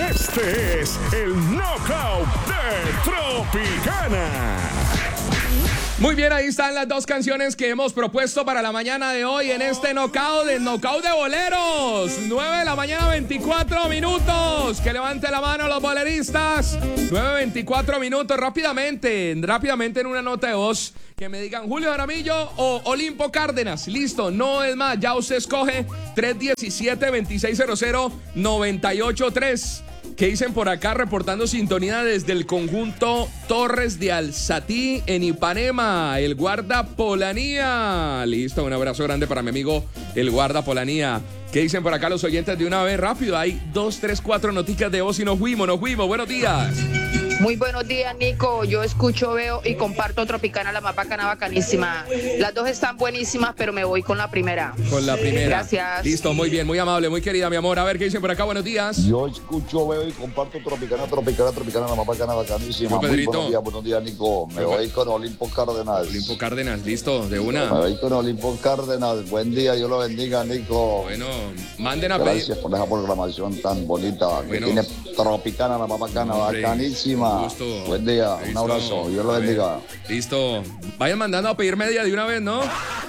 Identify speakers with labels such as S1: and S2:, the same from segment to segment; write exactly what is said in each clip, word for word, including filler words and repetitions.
S1: Este es el Knockout de Tropicana.
S2: Muy bien, ahí están las dos canciones que hemos propuesto para la mañana de hoy en este knockout, el knockout de boleros. nueve de la mañana, veinticuatro minutos. Que levante la mano los boleristas. nueve, veinticuatro minutos. Rápidamente, rápidamente en una nota de voz que me digan Julio Jaramillo o Olimpo Cárdenas. Listo, no es más, ya usted escoge tres uno siete, dos seis cero cero, nueve ocho tres. ¿Qué dicen por acá reportando sintonía desde el conjunto Torres de Alzatí en Ipanema? El guarda Polanía. Listo, un abrazo grande para mi amigo el guarda Polanía. ¿Qué dicen por acá los oyentes de una vez? Rápido, hay dos, tres, cuatro noticas de voz y nos fuimos, nos fuimos. Buenos días.
S3: Muy buenos días, Nico. Yo escucho, veo y comparto Tropicana, la más bacana, bacanísima. Las dos están buenísimas, pero me voy con la primera.
S2: Con la primera.
S3: Gracias.
S2: Listo, muy bien, muy amable, muy querida, mi amor. A ver, ¿qué dicen por acá? Buenos días.
S4: Yo escucho, veo y comparto Tropicana, Tropicana, Tropicana, la más bacana, bacanísima.
S2: Yo,
S4: Muy
S2: Pedrito.
S4: buenos días, buenos días, Nico. Me
S2: Yo,
S4: voy con Olimpo Cárdenas.
S2: Olimpo Cárdenas, listo, de una.
S4: Me voy con Olimpo Cárdenas. Buen día, Dios lo bendiga, Nico.
S2: Bueno, manden a pedir.
S4: Gracias por esa programación tan bonita que
S2: Bueno.
S4: tiene Tropicana, la más bacana,
S2: Hombre,
S4: bacanísima.
S2: un gusto.
S4: Buen día, un
S2: Listo.
S4: abrazo, Dios lo
S2: A ver,
S4: bendiga.
S2: Listo. Vayan mandando a pedir media de una vez, ¿no?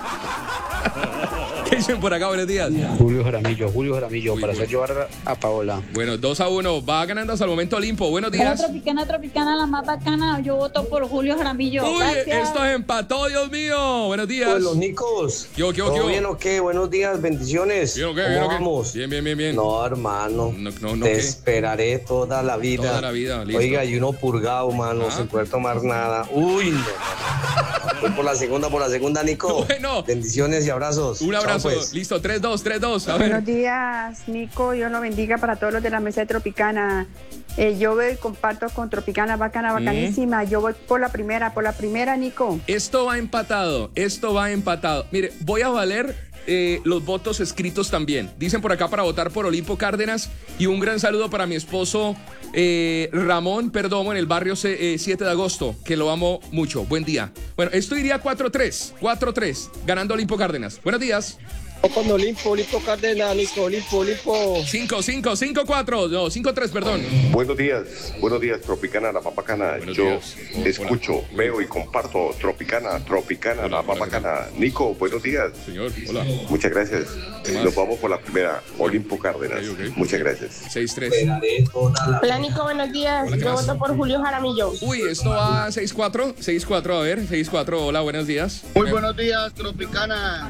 S2: ¿Qué dicen por acá? Buenos días.
S5: Julio Jaramillo, Julio Jaramillo,
S2: Uy,
S5: para
S2: uy.
S5: hacer llevar a Paola.
S2: Bueno, dos a uno. Va ganando hasta el momento Olimpo. Buenos
S6: Hola,
S2: días.
S6: Tropicana, Tropicana, la más bacana. Yo voto por Julio Jaramillo.
S2: Uy,
S6: Gracias.
S2: esto empató, Dios mío. Buenos días.
S5: Pues los Nicos.
S2: ¿Qué hubo, qué hubo,
S5: ¿Todo
S2: qué hubo?
S5: bien o qué? Buenos días, bendiciones.
S2: ¿Bien o qué?
S5: ¿Cómo
S2: ¿Bien o qué?
S5: vamos?
S2: Bien, bien, bien, bien.
S5: No, hermano.
S2: No, no, no,
S5: Te
S2: ¿qué?
S5: esperaré toda la vida.
S2: Toda la vida, listo.
S5: Oiga, y uno purgado, mano,
S2: Ajá.
S5: sin poder tomar nada. Uy, no. Voy por la segunda, por la segunda, Nico.
S2: Bueno.
S5: Bendiciones y abrazos.
S2: Un
S5: Chao,
S2: abrazo.
S5: pues.
S2: Listo, tres dos, tres dos. A ver.
S7: Buenos días, Nico. Dios lo bendiga para todos los de la mesa de Tropicana. Eh, yo veo y comparto con Tropicana, bacana, bacanísima. Yo voy por la primera, por la primera, Nico.
S2: Esto va empatado, esto va empatado. Mire, voy a valer eh, los votos escritos también. Dicen por acá para votar por Olimpo Cárdenas. Y un gran saludo para mi esposo eh, Ramón Perdomo en el barrio eh, siete de agosto, que lo amo mucho. Buen día. Bueno, esto iría cuatro tres, cuatro tres, ganando Olimpo Cárdenas. Buenos días.
S8: Con Olimpo, Olimpo Cárdenas, Nico, Olimpo, Olimpo.
S2: cinco cinco, cinco cuatro, no, cinco tres, perdón.
S9: Buenos días, buenos días, Tropicana, la más bacana.
S2: Buenos
S9: Yo
S2: días. Hola.
S9: escucho, veo y comparto Tropicana, Tropicana,
S2: Hola,
S9: la más
S2: hola,
S9: bacana. Nico, buenos días.
S2: Señor, hola.
S9: Muchas gracias.
S2: ¿Qué más?
S9: Nos vamos por la primera, Olimpo Cárdenas.
S2: Ok, ok.
S9: Muchas gracias.
S2: seis tres.
S5: Esperaré toda la
S10: Hola Nico, buenos días.
S2: Hola, ¿qué
S10: Yo
S2: más?
S10: voto por Julio Jaramillo.
S2: Uy, esto va seis cuatro, seis cuatro, a ver, seis cuatro, hola, buenos días.
S8: Muy buenos días, Tropicana.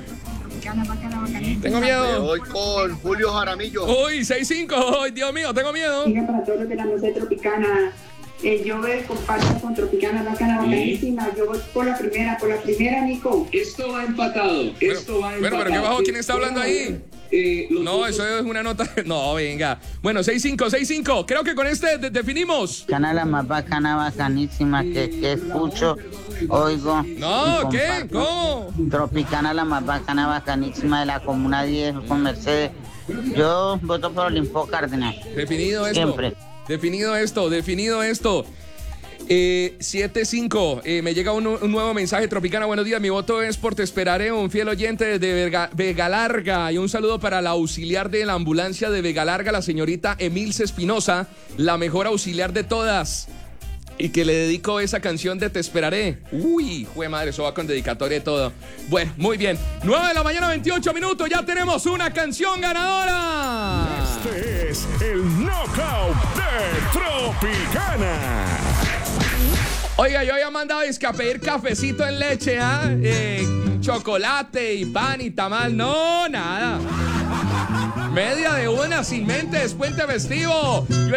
S2: Tengo
S8: Me
S2: miedo.
S8: voy con Julio Jaramillo.
S2: Uy, seis cinco, ay, Dios mío, tengo miedo.
S7: Para todos los de la mesa de Tropicana. Eh, yo veo y comparto con Tropicana, bacana, bacanísima. Yo voy por la primera, por la primera, Nico.
S11: Esto va empatado. Esto va empatado.
S2: Bueno, pero ¿qué bajo? ¿Quién está hablando ahí?
S11: Eh, los
S2: No,
S11: votos-
S2: eso es una nota. No, venga. Bueno, seis cinco, seis cinco. Creo que con este de- definimos.
S12: Bacana, la más bacana, bacanísima, que, que escucho, oigo.
S2: No,
S12: y
S2: ¿qué?
S12: comparto.
S2: ¿Cómo?
S12: Tropicana, la más bacana, bacanísima de la Comuna diez con Mercedes. Yo voto por Olimpo Cárdenas.
S2: Definido esto.
S12: Siempre.
S2: Definido esto, definido esto. Eh, siete cinco, eh, me llega un, un nuevo mensaje. Tropicana, buenos días, mi voto es por Te Esperaré, un fiel oyente de Vega, Vega Larga. Y un saludo para la auxiliar de la ambulancia de Vega Larga, la señorita Emilce Espinosa, la mejor auxiliar de todas. Y que le dedico esa canción de Te Esperaré. Uy, jue madre, eso va con dedicatoria y todo. Bueno, muy bien. nueve de la mañana, veintiocho minutos, ya tenemos una canción ganadora.
S1: Este es el Knockout de Tropicana.
S2: Oiga, yo había mandado a pedir cafecito en leche, ¿ah? Eh, chocolate y pan y tamal. No, nada. Media de una sin mente, es puente festivo. Yo